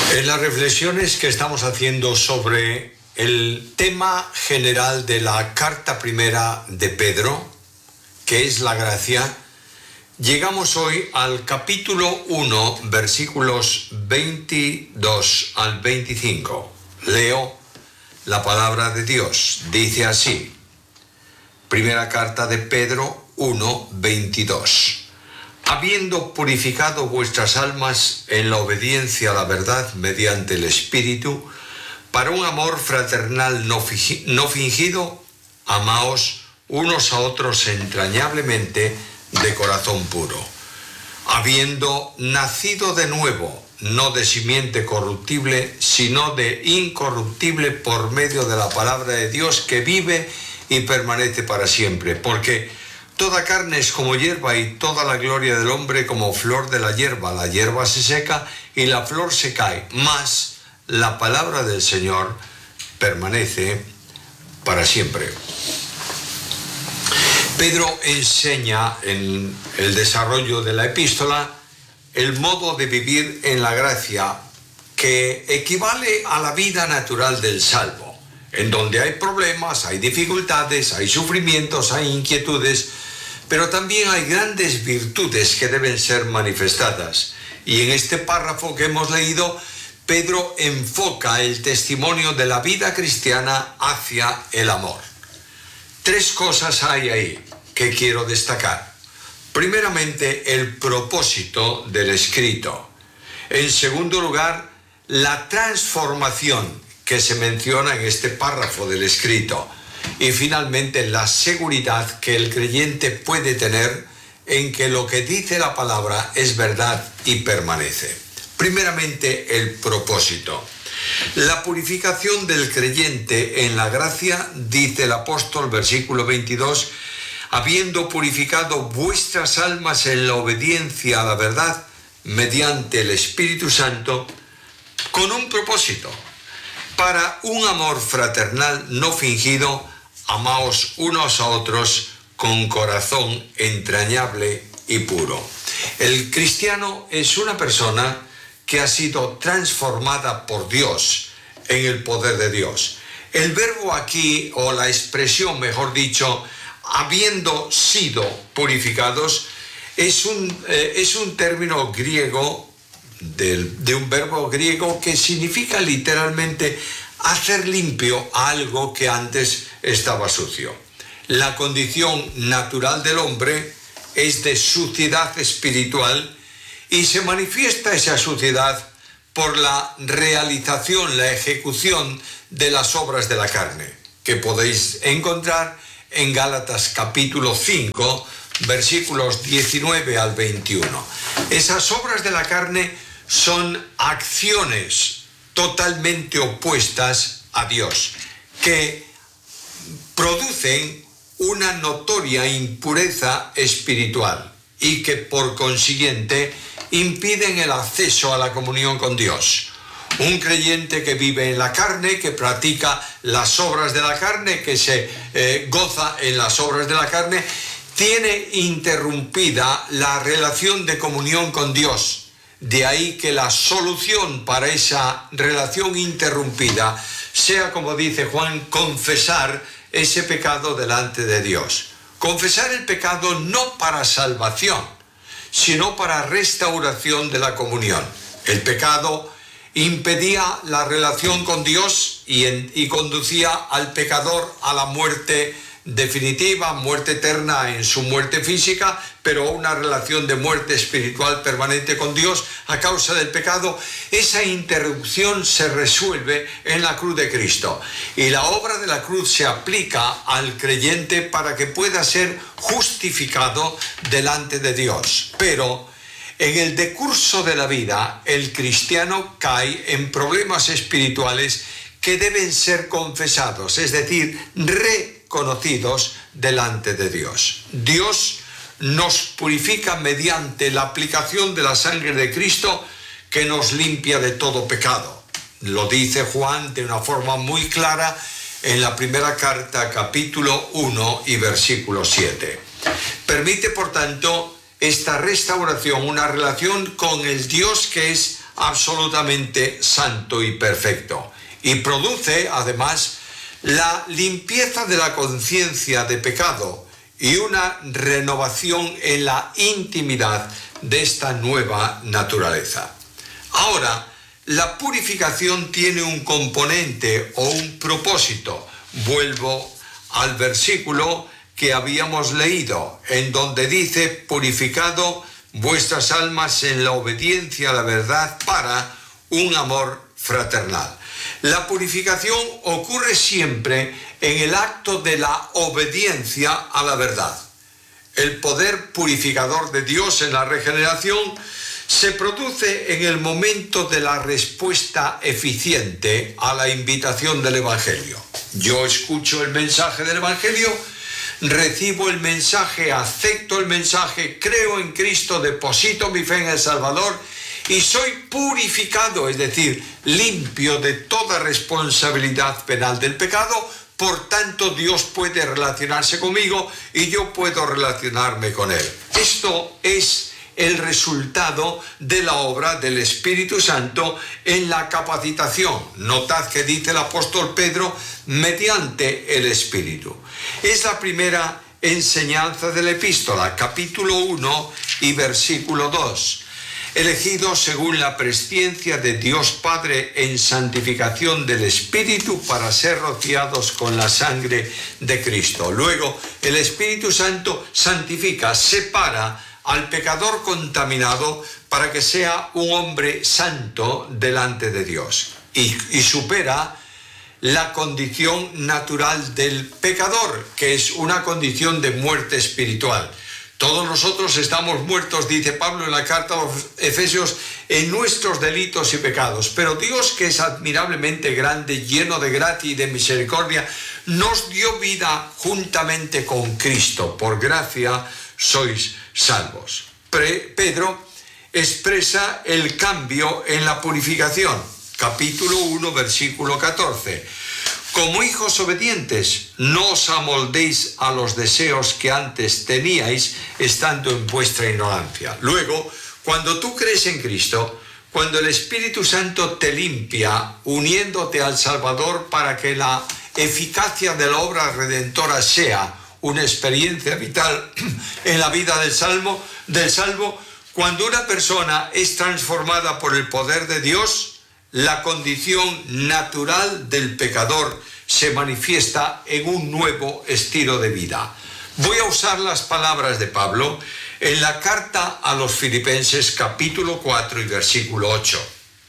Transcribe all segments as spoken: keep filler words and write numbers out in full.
En las reflexiones que estamos haciendo sobre el tema general de la carta primera de Pedro, que es la gracia, llegamos hoy al capítulo uno, versículos veintidós al veinticinco. Leo la palabra de Dios. Dice así: Primera carta de Pedro uno, veintidós. Habiendo purificado vuestras almas en la obediencia a la verdad mediante el Espíritu, para un amor fraternal no, fingi- no fingido, amaos unos a otros entrañablemente de corazón puro. Habiendo nacido de nuevo, no de simiente corruptible, sino de incorruptible por medio de la palabra de Dios que vive y permanece para siempre. Porque toda carne es como hierba y toda la gloria del hombre como flor de la hierba. La hierba se seca y la flor se cae, mas la palabra del Señor permanece para siempre. Pedro enseña en el desarrollo de la epístola el modo de vivir en la gracia que equivale a la vida natural del salvo, en donde hay problemas, hay dificultades, hay sufrimientos, hay inquietudes, pero también hay grandes virtudes que deben ser manifestadas. Y en este párrafo que hemos leído, Pedro enfoca el testimonio de la vida cristiana hacia el amor. Tres cosas hay ahí que quiero destacar. Primeramente, el propósito del escrito. En segundo lugar, la transformación que se menciona en este párrafo del escrito. Y finalmente, la seguridad que el creyente puede tener en que lo que dice la palabra es verdad y permanece. Primeramente, el propósito. La purificación del creyente en la gracia, dice el apóstol, versículo veintidós, habiendo purificado vuestras almas en la obediencia a la verdad mediante el Espíritu Santo, con un propósito, para un amor fraternal no fingido, amaos unos a otros con corazón entrañable y puro. El cristiano es una persona que ha sido transformada por Dios en el poder de Dios. El verbo aquí, o la expresión, mejor dicho, habiendo sido purificados, es un, eh, es un término griego, de, de un verbo griego que significa literalmente hacer limpio a algo que antes estaba sucio. La condición natural del hombre es de suciedad espiritual y se manifiesta esa suciedad por la realización, la ejecución de las obras de la carne, que podéis encontrar en Gálatas capítulo cinco, versículos diecinueve al veintiuno. Esas obras de la carne son acciones totalmente opuestas a Dios, que producen una notoria impureza espiritual y que por consiguiente impiden el acceso a la comunión con Dios. Un creyente que vive en la carne, que practica las obras de la carne, que se eh, goza en las obras de la carne, tiene interrumpida la relación de comunión con Dios. De ahí que la solución para esa relación interrumpida sea, como dice Juan, confesar ese pecado delante de Dios. Confesar el pecado no para salvación, sino para restauración de la comunión. El pecado impedía la relación con Dios y, en, y conducía al pecador a la muerte definitiva, muerte eterna en su muerte física, pero una relación de muerte espiritual permanente con Dios a causa del pecado. Esa interrupción se resuelve en la cruz de Cristo y la obra de la cruz se aplica al creyente para que pueda ser justificado delante de Dios. Pero en el decurso de la vida, el cristiano cae en problemas espirituales que deben ser confesados, es decir, reconocidos delante de Dios. Dios nos purifica mediante la aplicación de la sangre de Cristo que nos limpia de todo pecado. Lo dice Juan de una forma muy clara en la primera carta, capítulo uno y versículo siete. Permite, por tanto, esta restauración, una relación con el Dios que es absolutamente santo y perfecto. Y produce, además, la limpieza de la conciencia de pecado y una renovación en la intimidad de esta nueva naturaleza. Ahora, la purificación tiene un componente o un propósito. Vuelvo al versículo que habíamos leído, en donde dice: purificado vuestras almas en la obediencia a la verdad para un amor fraternal. La purificación ocurre siempre en el acto de la obediencia a la verdad. El poder purificador de Dios en la regeneración se produce en el momento de la respuesta eficiente a la invitación del Evangelio. Yo escucho el mensaje del Evangelio, recibo el mensaje, acepto el mensaje, creo en Cristo, deposito mi fe en el Salvador y soy purificado, es decir, limpio de toda responsabilidad penal del pecado. Por tanto, Dios puede relacionarse conmigo y yo puedo relacionarme con Él. Esto es el resultado de la obra del Espíritu Santo en la capacitación. Notad que dice el apóstol Pedro, mediante el Espíritu. Es la primera enseñanza de la epístola, capítulo uno y versículo dos. Elegidos según la presciencia de Dios Padre en santificación del Espíritu para ser rociados con la sangre de Cristo. Luego, el Espíritu Santo santifica, separa al pecador contaminado para que sea un hombre santo delante de Dios y, y supera la condición natural del pecador, que es una condición de muerte espiritual. Todos nosotros estamos muertos, dice Pablo en la carta a los Efesios, en nuestros delitos y pecados. Pero Dios, que es admirablemente grande, lleno de gracia y de misericordia, nos dio vida juntamente con Cristo. Por gracia sois salvos. Pre- Pedro expresa el cambio en la purificación. Capítulo uno, versículo catorce. Como hijos obedientes, no os amoldéis a los deseos que antes teníais estando en vuestra ignorancia. Luego, cuando tú crees en Cristo, cuando el Espíritu Santo te limpia, uniéndote al Salvador para que la eficacia de la obra redentora sea una experiencia vital en la vida del salvo, del salvo, cuando una persona es transformada por el poder de Dios, la condición natural del pecador se manifiesta en un nuevo estilo de vida. Voy a usar las palabras de Pablo en la carta a los Filipenses capítulo cuatro y versículo ocho.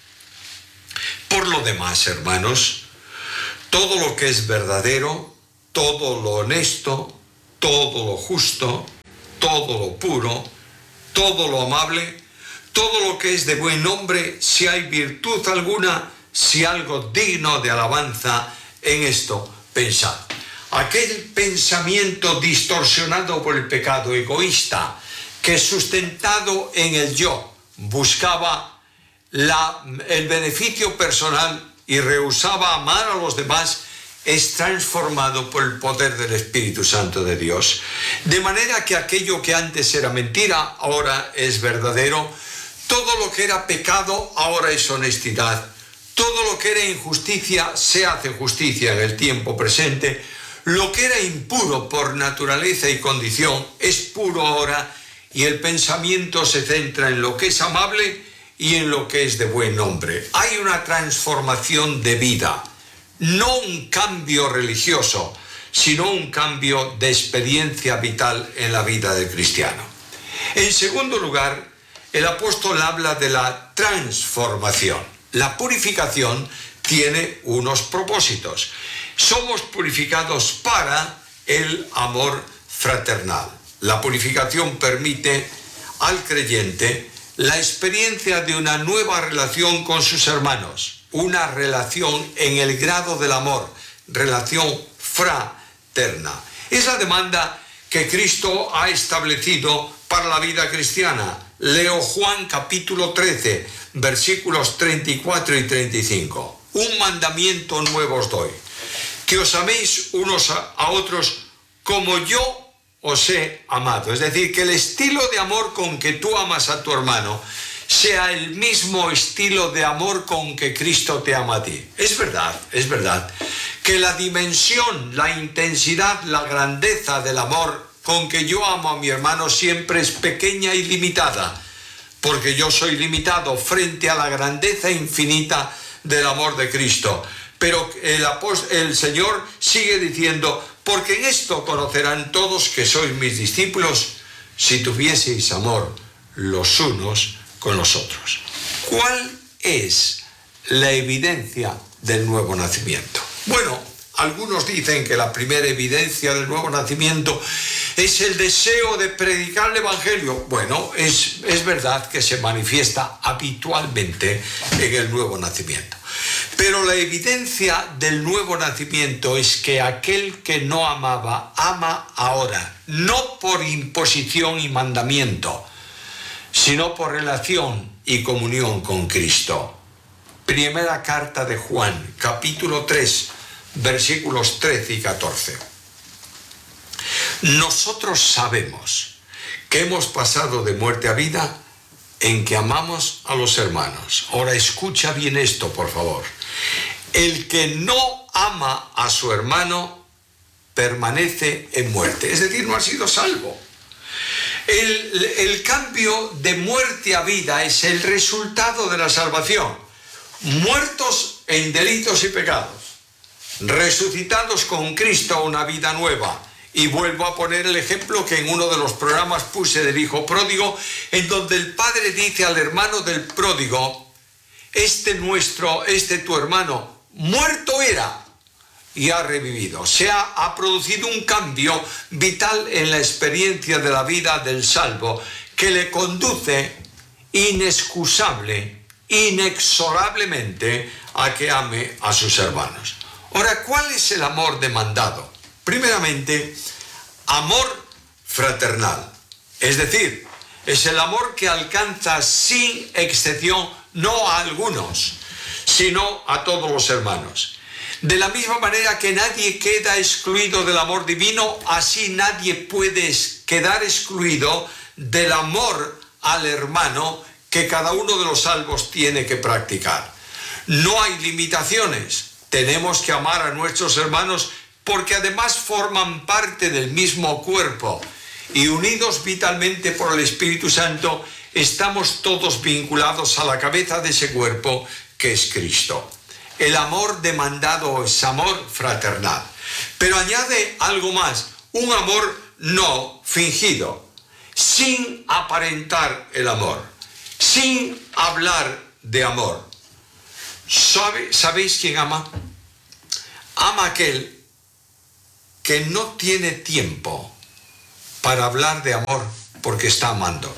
Por lo demás, hermanos, todo lo que es verdadero, todo lo honesto, todo lo justo, todo lo puro, todo lo amable, todo lo que es de buen nombre, si hay virtud alguna, si algo digno de alabanza, en esto pensad. Aquel pensamiento distorsionado por el pecado, egoísta, que sustentado en el yo, buscaba la, el beneficio personal y rehusaba amar a los demás, es transformado por el poder del Espíritu Santo de Dios. De manera que aquello que antes era mentira, ahora es verdadero. Todo lo que era pecado, ahora es honestidad. Todo lo que era injusticia, se hace justicia en el tiempo presente. Lo que era impuro por naturaleza y condición, es puro ahora. Y el pensamiento se centra en lo que es amable y en lo que es de buen nombre. Hay una transformación de vida. No un cambio religioso, sino un cambio de experiencia vital en la vida del cristiano. En segundo lugar, el apóstol habla de la transformación. La purificación tiene unos propósitos. Somos purificados para el amor fraternal. La purificación permite al creyente la experiencia de una nueva relación con sus hermanos, una relación en el grado del amor, relación fraterna. Es la demanda que Cristo ha establecido para la vida cristiana. Leo Juan capítulo trece, versículos treinta y cuatro y treinta y cinco. Un mandamiento nuevo os doy, que os améis unos a otros como yo os he amado. Es decir, que el estilo de amor con que tú amas a tu hermano sea el mismo estilo de amor con que Cristo te ama a ti. Es verdad, es verdad, que la dimensión, la intensidad, la grandeza del amor con que yo amo a mi hermano siempre es pequeña y limitada, porque yo soy limitado frente a la grandeza infinita del amor de Cristo. Pero el, apóstol, el Señor sigue diciendo, porque en esto conocerán todos que sois mis discípulos, si tuvieseis amor los unos con los otros. ¿Cuál es la evidencia del nuevo nacimiento? Bueno, algunos dicen que la primera evidencia del nuevo nacimiento es el deseo de predicar el Evangelio. Bueno, es, es verdad que se manifiesta habitualmente en el nuevo nacimiento. Pero la evidencia del nuevo nacimiento es que aquel que no amaba, ama ahora, no por imposición y mandamiento, sino por relación y comunión con Cristo. Primera carta de Juan, capítulo tres, versículos trece y catorce. Nosotros sabemos que hemos pasado de muerte a vida en que amamos a los hermanos. Ahora escucha bien esto, por favor. El que no ama a su hermano permanece en muerte, es decir, no ha sido salvo. El, el cambio de muerte a vida es el resultado de la salvación. Muertos en delitos y pecados, resucitados con Cristo a una vida nueva. Y vuelvo a poner el ejemplo que en uno de los programas puse del hijo pródigo, en donde el padre dice al hermano del pródigo, este nuestro, este tu hermano, muerto era y ha revivido. Se ha, ha producido un cambio vital en la experiencia de la vida del salvo que le conduce inexcusable, inexorablemente a que ame a sus hermanos. Ahora, ¿cuál es el amor demandado? Primeramente, amor fraternal, es decir, es el amor que alcanza sin excepción no a algunos, sino a todos los hermanos. De la misma manera que nadie queda excluido del amor divino, así nadie puede quedar excluido del amor al hermano que cada uno de los salvos tiene que practicar. No hay limitaciones, tenemos que amar a nuestros hermanos porque además forman parte del mismo cuerpo y unidos vitalmente por el Espíritu Santo, estamos todos vinculados a la cabeza de ese cuerpo que es Cristo. El amor demandado es amor fraternal, pero añade algo más, un amor no fingido, sin aparentar el amor, sin hablar de amor. ¿Sabe, ¿Sabéis quién ama? Ama aquel que no tiene tiempo para hablar de amor porque está amando.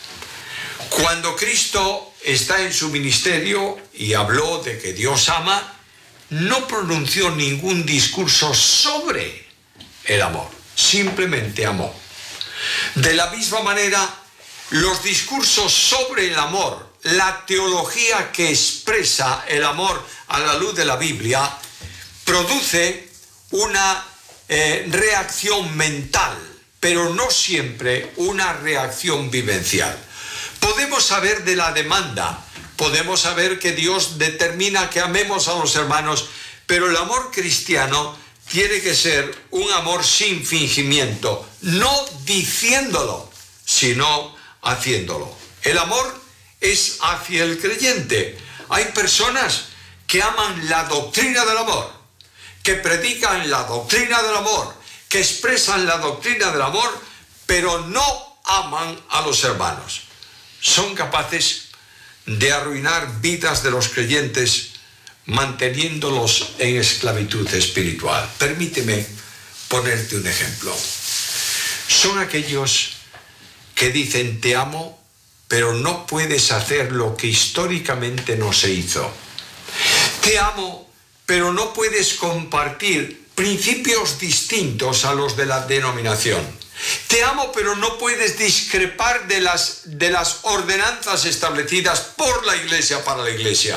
Cuando Cristo está en su ministerio y habló de que Dios ama, no pronunció ningún discurso sobre el amor, simplemente amó. De la misma manera, los discursos sobre el amor, la teología que expresa el amor a la luz de la Biblia, produce una Eh, reacción mental, pero no siempre una reacción vivencial. Podemos saber de la demanda, podemos saber que Dios determina que amemos a los hermanos, pero el amor cristiano tiene que ser un amor sin fingimiento, no diciéndolo, sino haciéndolo. El amor es hacia el creyente. Hay personas que aman la doctrina del amor, que predican la doctrina del amor, que expresan la doctrina del amor, pero no aman a los hermanos. Son capaces de arruinar vidas de los creyentes manteniéndolos en esclavitud espiritual. Permíteme ponerte un ejemplo. Son aquellos que dicen te amo, pero no puedes hacer lo que históricamente no se hizo. Te amo, pero no puedes compartir principios distintos a los de la denominación. Te amo, pero no puedes discrepar de las, de las ordenanzas establecidas por la Iglesia para la Iglesia.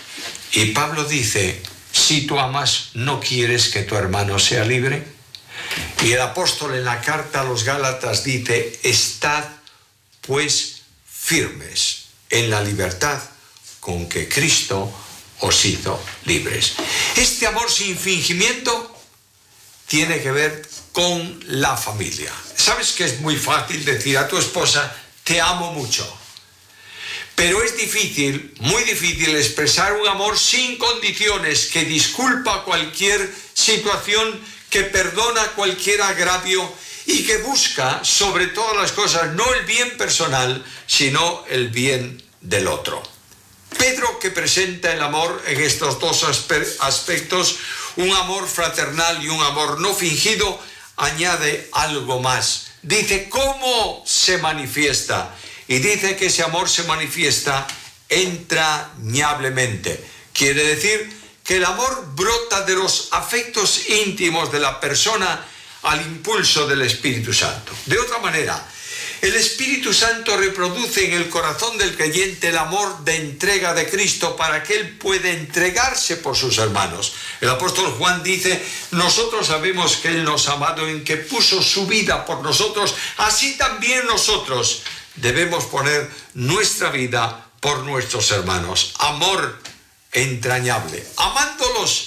Y Pablo dice, si tú amas, ¿no quieres que tu hermano sea libre? Y el apóstol en la carta a los Gálatas dice: estad pues firmes en la libertad con que Cristo os hizo libres. Este amor sin fingimiento tiene que ver con la familia. Sabes que es muy fácil decir a tu esposa: te amo mucho. Pero es difícil, muy difícil, expresar un amor sin condiciones, que disculpa cualquier situación, que perdona cualquier agravio y que busca, sobre todas las cosas, no el bien personal, sino el bien del otro. Pedro, que presenta el amor en estos dos aspectos, un amor fraternal y un amor no fingido, añade algo más. Dice cómo se manifiesta, y dice que ese amor se manifiesta entrañablemente. Quiere decir que el amor brota de los afectos íntimos de la persona al impulso del Espíritu Santo. De otra manera, el Espíritu Santo reproduce en el corazón del creyente el amor de entrega de Cristo para que él pueda entregarse por sus hermanos. El apóstol Juan dice: nosotros sabemos que él nos ha amado en que puso su vida por nosotros, así también nosotros debemos poner nuestra vida por nuestros hermanos. Amor entrañable, amándolos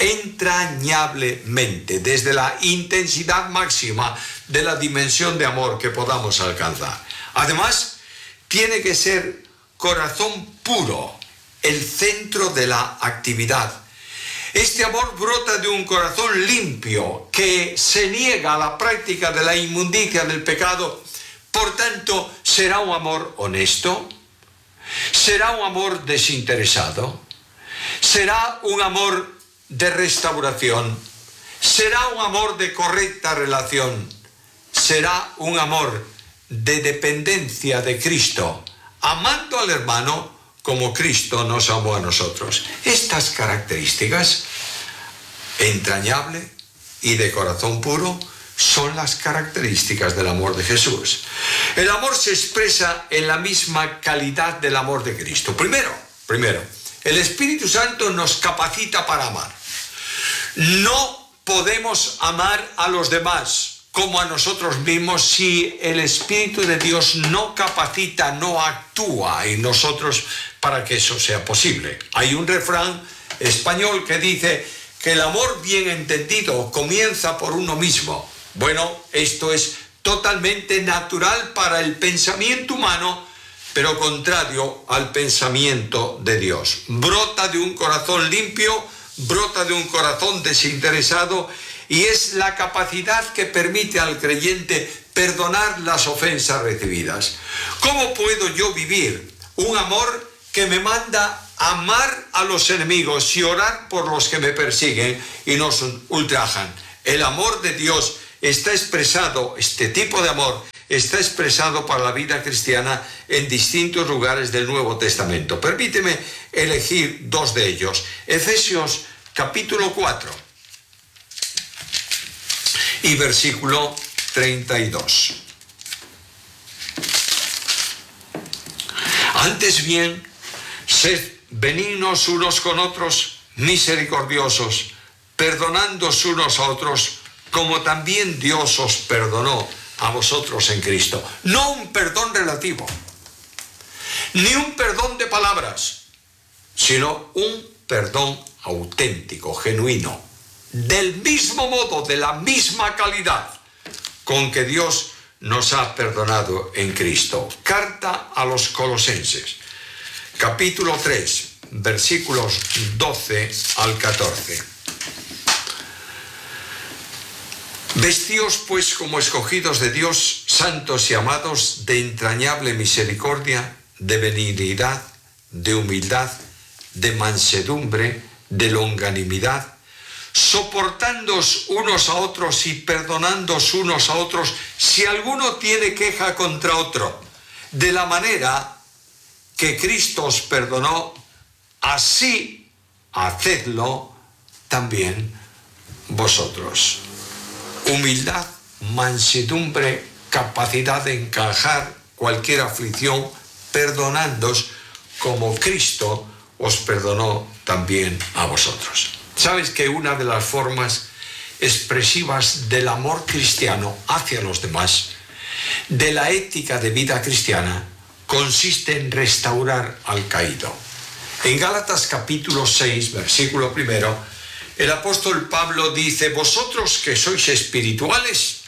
entrañablemente, desde la intensidad máxima de la dimensión de amor que podamos alcanzar. Además, tiene que ser corazón puro, el centro de la actividad. Este amor brota de un corazón limpio que se niega a la práctica de la inmundicia del pecado. Por tanto, será un amor honesto, será un amor desinteresado, será un amor de restauración, será un amor de correcta relación, será un amor de dependencia de Cristo, amando al hermano como Cristo nos amó a nosotros. Estas características, entrañable y de corazón puro, son las características del amor de Jesús. El amor se expresa en la misma calidad del amor de Cristo. Primero, primero, el Espíritu Santo nos capacita para amar. No podemos amar a los demás como a nosotros mismos si el Espíritu de Dios no capacita, no actúa en nosotros para que eso sea posible. Hay un refrán español que dice que el amor bien entendido comienza por uno mismo. Bueno, esto es totalmente natural para el pensamiento humano, pero contrario al pensamiento de Dios. Brota de un corazón limpio, brota de un corazón desinteresado, y es la capacidad que permite al creyente perdonar las ofensas recibidas. ¿Cómo puedo yo vivir un amor que me manda a amar a los enemigos y orar por los que me persiguen y nos ultrajan? El amor de Dios está expresado, este tipo de amor está expresado para la vida cristiana en distintos lugares del Nuevo Testamento. Permíteme elegir dos de ellos. Efesios capítulo cuatro y versículo treinta y dos. Antes bien, sed benignos unos con otros, misericordiosos, perdonándoos unos a otros, como también Dios os perdonó a vosotros en Cristo. No un perdón relativo, ni un perdón de palabras, sino un perdón auténtico, genuino, del mismo modo, de la misma calidad con que Dios nos ha perdonado en Cristo. Carta a los Colosenses, capítulo tres, versículos doce al catorce. Vestíos pues como escogidos de Dios, santos y amados, de entrañable misericordia, de benignidad, de humildad, de mansedumbre, de longanimidad, soportándoos unos a otros y perdonándoos unos a otros si alguno tiene queja contra otro. De la manera que Cristo os perdonó, así hacedlo también vosotros. Humildad, mansedumbre, capacidad de encajar cualquier aflicción, perdonándoos como Cristo os perdonó también a vosotros. ¿Sabes que una de las formas expresivas del amor cristiano hacia los demás, de la ética de vida cristiana, consiste en restaurar al caído. En Gálatas capítulo seis, versículo primero, el apóstol Pablo dice: vosotros que sois espirituales,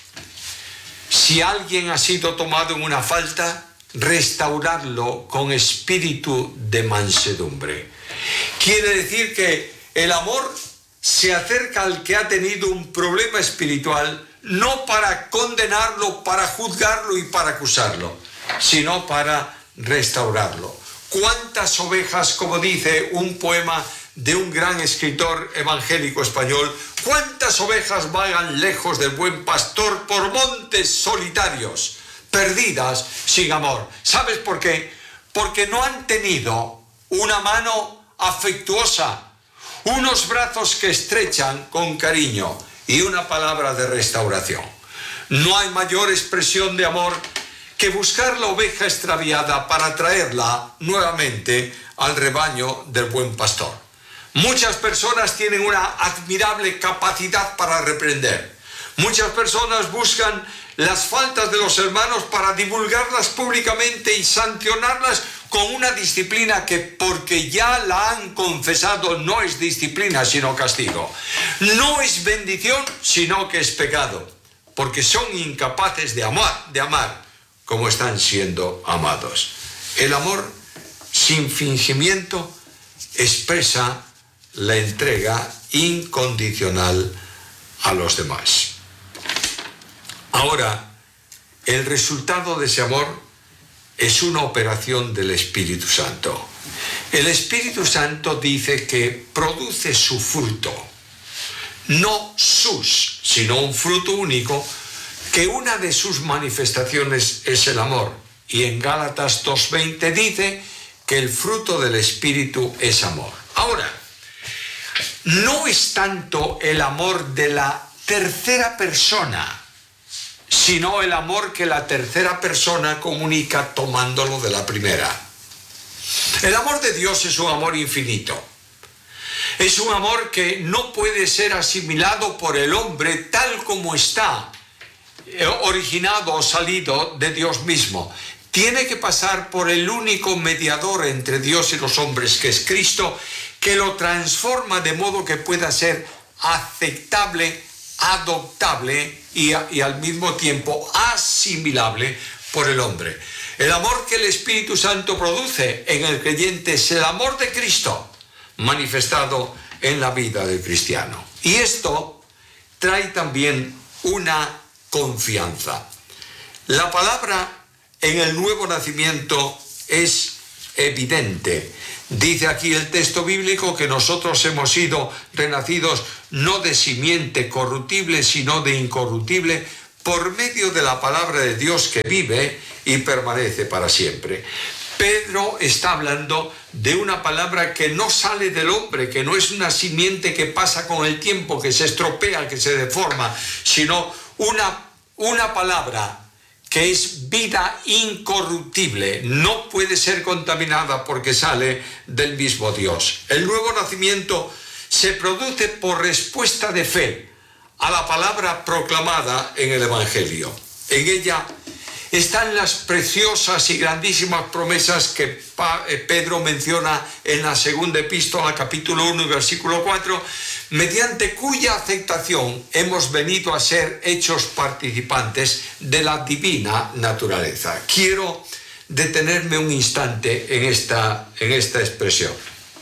si alguien ha sido tomado en una falta, restaurarlo con espíritu de mansedumbre. Quiere decir que el amor se acerca al que ha tenido un problema espiritual, no para condenarlo, para juzgarlo y para acusarlo, sino para restaurarlo. ¿Cuántas ovejas, como dice un poema de un gran escritor evangélico español, cuántas ovejas vagan lejos del buen pastor por montes solitarios, perdidas sin amor? ¿Sabes por qué? Porque no han tenido una mano afectuosa, unos brazos que estrechan con cariño y una palabra de restauración. No hay mayor expresión de amor que buscar la oveja extraviada para traerla nuevamente al rebaño del buen pastor. Muchas personas tienen una admirable capacidad para reprender. Muchas personas buscan las faltas de los hermanos para divulgarlas públicamente y sancionarlas con una disciplina que, porque ya la han confesado, no es disciplina sino castigo. No es bendición sino que es pecado, porque son incapaces de amar, de amar como están siendo amados. El amor sin fingimiento expresa la entrega incondicional a los demás. Ahora, el resultado de ese amor es una operación del Espíritu Santo. El Espíritu Santo dice que produce su fruto, no sus, sino un fruto único, que una de sus manifestaciones es el amor. Y en Gálatas dos veinte dice que el fruto del Espíritu es amor. Ahora, no es tanto el amor de la tercera persona, sino el amor que la tercera persona comunica tomándolo de la primera. El amor de Dios es un amor infinito. Es un amor que no puede ser asimilado por el hombre tal como está, originado o salido de Dios mismo. Tiene que pasar por el único mediador entre Dios y los hombres, que es Cristo, que lo transforma de modo que pueda ser aceptable, adoptable y, y al mismo tiempo asimilable por el hombre. El amor que el Espíritu Santo produce en el creyente es el amor de Cristo manifestado en la vida del cristiano. Y esto trae también una confianza. La palabra en el nuevo nacimiento es evidente. Dice aquí el texto bíblico que nosotros hemos sido renacidos no de simiente corruptible, sino de incorruptible, por medio de la palabra de Dios que vive y permanece para siempre. Pedro está hablando de una palabra que no sale del hombre, que no es una simiente que pasa con el tiempo, que se estropea, que se deforma, sino una, una palabra que es vida incorruptible, no puede ser contaminada porque sale del mismo Dios. El nuevo nacimiento se produce por respuesta de fe a la palabra proclamada en el Evangelio. En ella están las preciosas y grandísimas promesas que Pedro menciona en la segunda epístola, capítulo uno y versículo cuatro, mediante cuya aceptación hemos venido a ser hechos participantes de la divina naturaleza. Quiero detenerme un instante en esta, en esta expresión.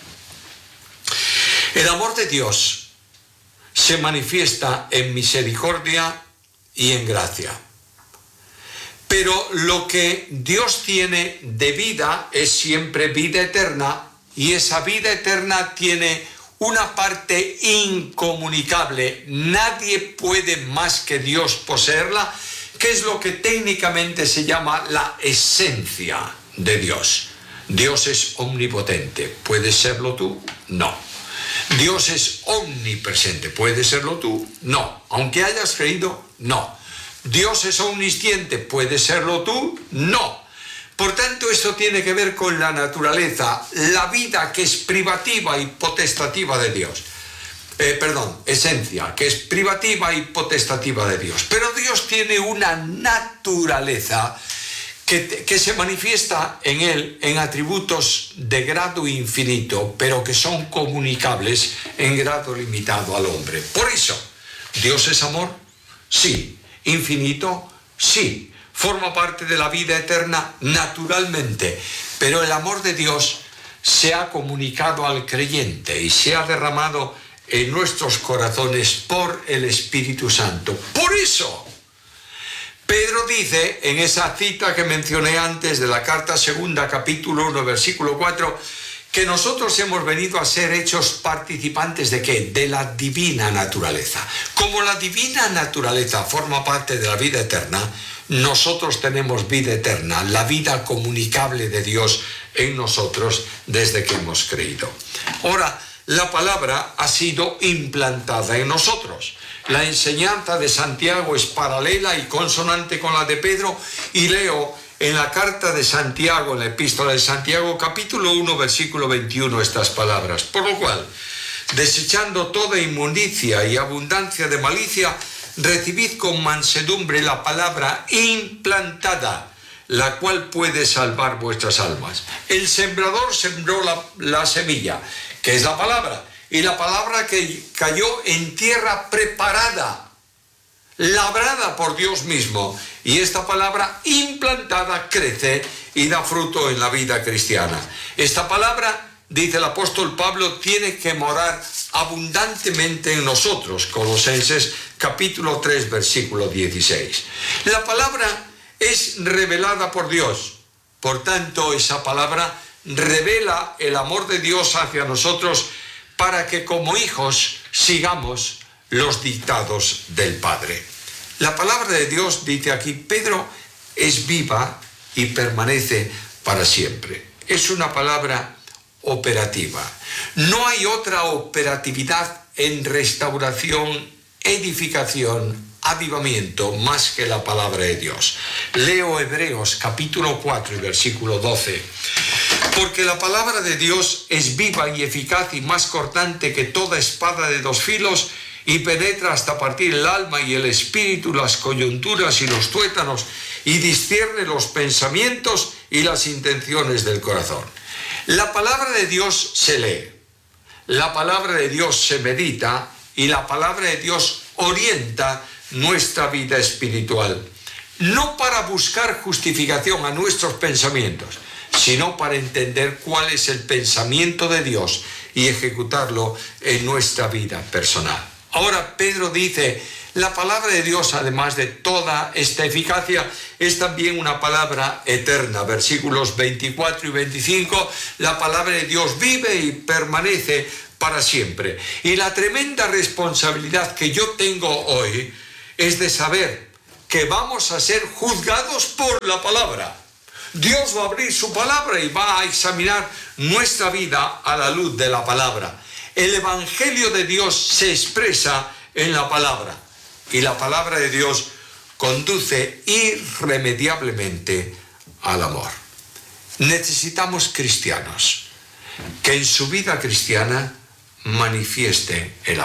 El amor de Dios se manifiesta en misericordia y en gracia. Pero lo que Dios tiene de vida es siempre vida eterna, y esa vida eterna tiene una parte incomunicable. Nadie puede más que Dios poseerla, que es lo que técnicamente se llama la esencia de Dios. Dios es omnipotente. ¿Puedes serlo tú? No. Dios es omnipresente. ¿Puedes serlo tú? No. Aunque hayas creído, no. Dios es omnisciente. ¿Puedes serlo tú? No. Por tanto, esto tiene que ver con la naturaleza, la vida que es privativa y potestativa de Dios. eh, perdón, esencia, que es privativa y potestativa de Dios. Pero Dios tiene una naturaleza que, que se manifiesta en él en atributos de grado infinito, pero que son comunicables en grado limitado al hombre. Por eso, ¿Dios es amor? Sí. ¿Infinito? Sí. ¿Forma parte de la vida eterna? Naturalmente. Pero el amor de Dios se ha comunicado al creyente y se ha derramado en nuestros corazones por el Espíritu Santo. Por eso, Pedro dice en esa cita que mencioné antes de la carta segunda, capítulo uno, versículo cuatro, que nosotros hemos venido a ser hechos participantes ¿de qué? De la divina naturaleza. Como la divina naturaleza forma parte de la vida eterna, nosotros tenemos vida eterna, la vida comunicable de Dios en nosotros desde que hemos creído. Ahora, la palabra ha sido implantada en nosotros. La enseñanza de Santiago es paralela y consonante con la de Pedro, y leo en la carta de Santiago, en la epístola de Santiago, capítulo uno, versículo veintiuno, estas palabras. Por lo cual, desechando toda inmundicia y abundancia de malicia, recibid con mansedumbre la palabra implantada, la cual puede salvar vuestras almas. El sembrador sembró la, la semilla, que es la palabra, y la palabra que cayó en tierra preparada, labrada por Dios mismo, y esta palabra implantada crece y da fruto en la vida cristiana. Esta palabra, dice el apóstol Pablo, tiene que morar abundantemente en nosotros. Colosenses capítulo tres, versículo dieciséis. La palabra es revelada por Dios. Por tanto, esa palabra revela el amor de Dios hacia nosotros para que como hijos sigamos los dictados del Padre. La palabra de Dios, dice aquí Pedro, es viva y permanece para siempre. Es una palabra operativa. No hay otra operatividad en restauración, edificación, avivamiento más que la palabra de Dios. Leo Hebreos capítulo cuatro y versículo doce. Porque la palabra de Dios es viva y eficaz y más cortante que toda espada de dos filos, y penetra hasta partir el alma y el espíritu, las coyunturas y los tuétanos, y discierne los pensamientos y las intenciones del corazón. La palabra de Dios se lee, la palabra de Dios se medita, y la palabra de Dios orienta nuestra vida espiritual, no para buscar justificación a nuestros pensamientos, sino para entender cuál es el pensamiento de Dios y ejecutarlo en nuestra vida personal. Ahora Pedro dice, la palabra de Dios, además de toda esta eficacia, es también una palabra eterna. Versículos veinticuatro y veinticinco, la palabra de Dios vive y permanece para siempre. Y la tremenda responsabilidad que yo tengo hoy es de saber que vamos a ser juzgados por la palabra. Dios va a abrir su palabra y va a examinar nuestra vida a la luz de la palabra. El Evangelio de Dios se expresa en la palabra, y la palabra de Dios conduce irremediablemente al amor. Necesitamos cristianos que en su vida cristiana manifieste el amor.